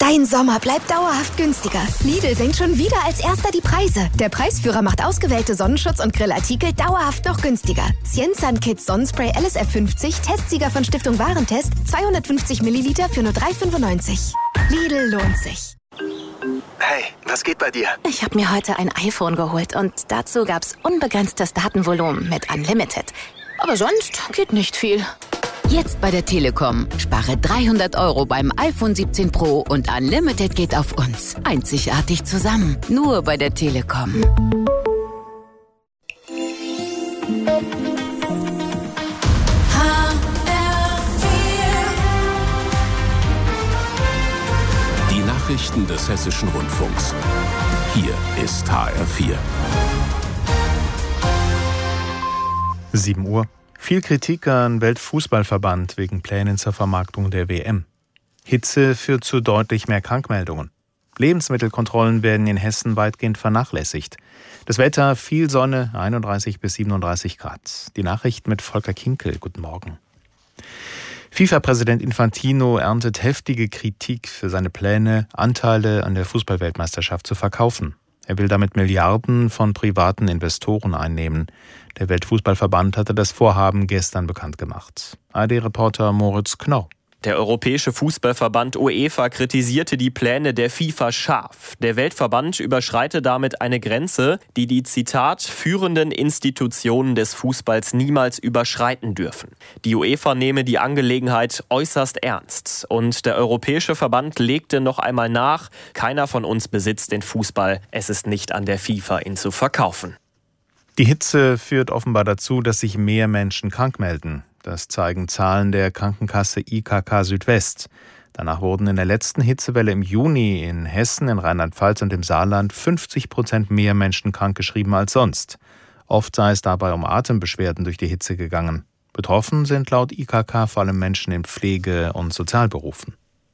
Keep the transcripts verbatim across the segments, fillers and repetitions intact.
Dein Sommer bleibt dauerhaft günstiger. Lidl senkt schon wieder als erster die Preise. Der Preisführer macht ausgewählte Sonnenschutz- und Grillartikel dauerhaft noch günstiger. Cienzan Kids Sonnenspray L S F fünfzig, Testsieger von Stiftung Warentest, zweihundertfünfzig Milliliter für nur drei fünfundneunzig. Lidl lohnt sich. Hey, was geht bei dir? Ich habe mir heute ein iPhone geholt und dazu gab's unbegrenztes Datenvolumen mit Unlimited. Aber sonst geht nicht viel. Jetzt bei der Telekom. Spare dreihundert Euro beim iPhone siebzehn Pro und Unlimited geht auf uns. Einzigartig zusammen. Nur bei der Telekom. Die Nachrichten des Hessischen Rundfunks. Hier ist H R vier. sieben Uhr. Viel Kritik an Weltfußballverband wegen Plänen zur Vermarktung der W M. Hitze führt zu deutlich mehr Krankmeldungen. Lebensmittelkontrollen werden in Hessen weitgehend vernachlässigt. Das Wetter, viel Sonne, einunddreißig bis siebenunddreißig Grad. Die Nachricht mit Volker Kinkel. Guten Morgen. FIFA-Präsident Infantino erntet heftige Kritik für seine Pläne, Anteile an der Fußballweltmeisterschaft zu verkaufen. Er will damit Milliarden von privaten Investoren einnehmen. Der Weltfußballverband hatte das Vorhaben gestern bekannt gemacht. A R D-Reporter Moritz Knorr. Der Europäische Fußballverband UEFA kritisierte die Pläne der FIFA scharf. Der Weltverband überschreite damit eine Grenze, die die, Zitat, führenden Institutionen des Fußballs niemals überschreiten dürfen. Die UEFA nehme die Angelegenheit äußerst ernst. Und der Europäische Verband legte noch einmal nach, keiner von uns besitzt den Fußball. Es ist nicht an der FIFA, ihn zu verkaufen. Die Hitze führt offenbar dazu, dass sich mehr Menschen krank melden. Das zeigen Zahlen der Krankenkasse I K K Südwest. Danach wurden in der letzten Hitzewelle im Juni in Hessen, in Rheinland-Pfalz und im Saarland fünfzig Prozent mehr Menschen krankgeschrieben als sonst. Oft sei es dabei um Atembeschwerden durch die Hitze gegangen. Betroffen sind laut I K K vor allem Menschen in Pflege- und Sozialberufen.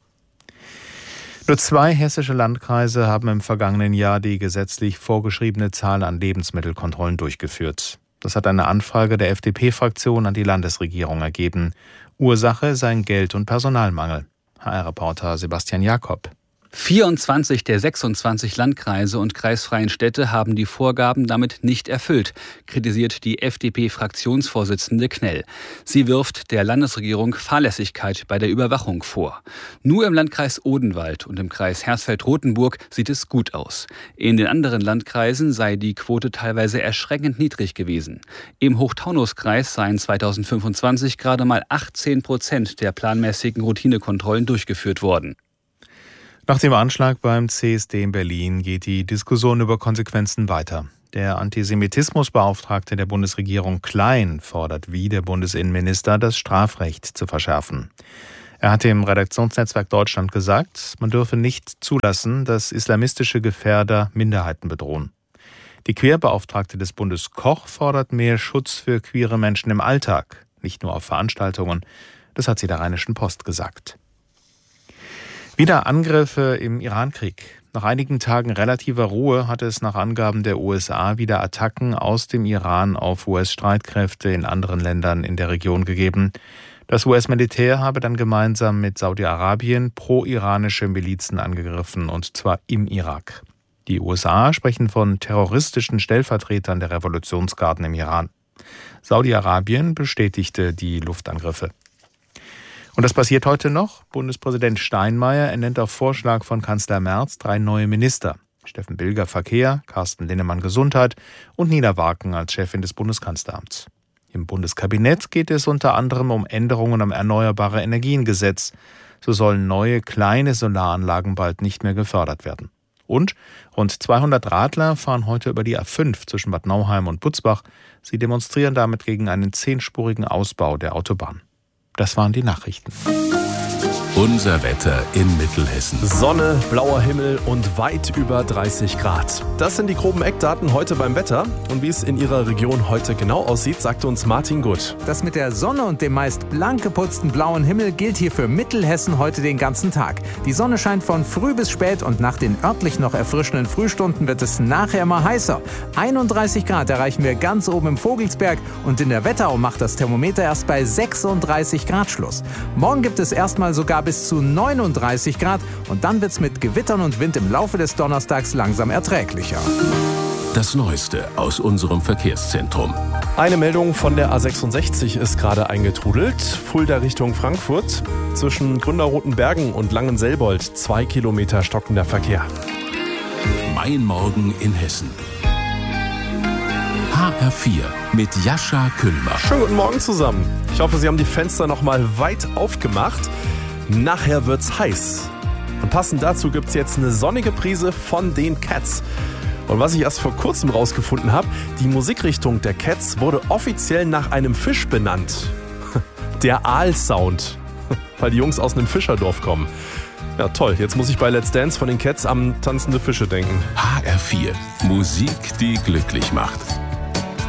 Nur zwei hessische Landkreise haben im vergangenen Jahr die gesetzlich vorgeschriebene Zahl an Lebensmittelkontrollen durchgeführt. Das hat eine Anfrage der F D P-Fraktion an die Landesregierung ergeben. Ursache seien Geld- und Personalmangel. H R-Reporter Sebastian Jakob. vierundzwanzig der sechsundzwanzig Landkreise und kreisfreien Städte haben die Vorgaben damit nicht erfüllt, kritisiert die F D P-Fraktionsvorsitzende Knell. Sie wirft der Landesregierung Fahrlässigkeit bei der Überwachung vor. Nur im Landkreis Odenwald und im Kreis Hersfeld-Rotenburg sieht es gut aus. In den anderen Landkreisen sei die Quote teilweise erschreckend niedrig gewesen. Im Hochtaunuskreis seien zweitausendfünfundzwanzig gerade mal achtzehn Prozent der planmäßigen Routinekontrollen durchgeführt worden. Nach dem Anschlag beim C S D in Berlin geht die Diskussion über Konsequenzen weiter. Der Antisemitismusbeauftragte der Bundesregierung Klein fordert wie der Bundesinnenminister, das Strafrecht zu verschärfen. Er hatte im Redaktionsnetzwerk Deutschland gesagt, man dürfe nicht zulassen, dass islamistische Gefährder Minderheiten bedrohen. Die Queerbeauftragte des Bundes Koch fordert mehr Schutz für queere Menschen im Alltag, nicht nur auf Veranstaltungen. Das hat sie der Rheinischen Post gesagt. Wieder Angriffe im Irankrieg. Nach einigen Tagen relativer Ruhe hat es nach Angaben der U S A wieder Attacken aus dem Iran auf U S-Streitkräfte in anderen Ländern in der Region gegeben. Das U S-Militär habe dann gemeinsam mit Saudi-Arabien pro-iranische Milizen angegriffen, und zwar im Irak. Die U S A sprechen von terroristischen Stellvertretern der Revolutionsgarden im Iran. Saudi-Arabien bestätigte die Luftangriffe. Und das passiert heute noch. Bundespräsident Steinmeier ernennt auf Vorschlag von Kanzler Merz drei neue Minister. Steffen Bilger Verkehr, Carsten Linnemann Gesundheit und Nina Waken als Chefin des Bundeskanzleramts. Im Bundeskabinett geht es unter anderem um Änderungen am Erneuerbare Energien-Gesetz. So sollen neue kleine Solaranlagen bald nicht mehr gefördert werden. Und rund zweihundert Radler fahren heute über die A fünf zwischen Bad Nauheim und Butzbach. Sie demonstrieren damit gegen einen zehnspurigen Ausbau der Autobahn. Das waren die Nachrichten. Unser Wetter in Mittelhessen. Sonne, blauer Himmel und weit über dreißig Grad. Das sind die groben Eckdaten heute beim Wetter. Und wie es in Ihrer Region heute genau aussieht, sagt uns Martin Gutt. Das mit der Sonne und dem meist blank geputzten blauen Himmel gilt hier für Mittelhessen heute den ganzen Tag. Die Sonne scheint von früh bis spät und nach den örtlich noch erfrischenden Frühstunden wird es nachher mal heißer. einunddreißig Grad erreichen wir ganz oben im Vogelsberg und in der Wetterau macht das Thermometer erst bei sechsunddreißig Grad Schluss. Morgen gibt es erstmal sogar bis bis zu neununddreißig Grad und dann wird's mit Gewittern und Wind im Laufe des Donnerstags langsam erträglicher. Das Neueste aus unserem Verkehrszentrum. Eine Meldung von der A sechsundsechzig ist gerade eingetrudelt. Fulda Richtung Frankfurt. Zwischen Gründerrotenbergen und Langenselbold zwei Kilometer stockender Verkehr. Mein Morgen in Hessen. H R vier mit Jascha Kühlmer. Schönen guten Morgen zusammen. Ich hoffe, Sie haben die Fenster noch mal weit aufgemacht. Nachher wird's heiß. Und passend dazu gibt's jetzt eine sonnige Prise von den Cats. Und was ich erst vor kurzem rausgefunden habe, die Musikrichtung der Cats wurde offiziell nach einem Fisch benannt. Der Aalsound, weil die Jungs aus einem Fischerdorf kommen. Ja toll, jetzt muss ich bei Let's Dance von den Cats an tanzende Fische denken. H R vier, Musik, die glücklich macht.